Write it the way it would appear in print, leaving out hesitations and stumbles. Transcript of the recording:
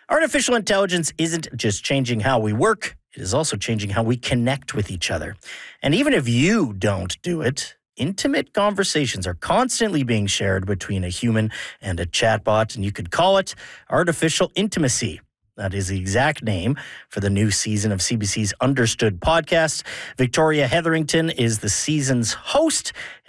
Artificial intelligence isn't just changing how we work, it is also changing how we connect with each other. And even if you don't do it, intimate conversations are constantly being shared between a human and a chatbot, and you could call it artificial intimacy. That is the exact name for the new season of CBC's Understood podcast. Victoria Hetherington is the season's host.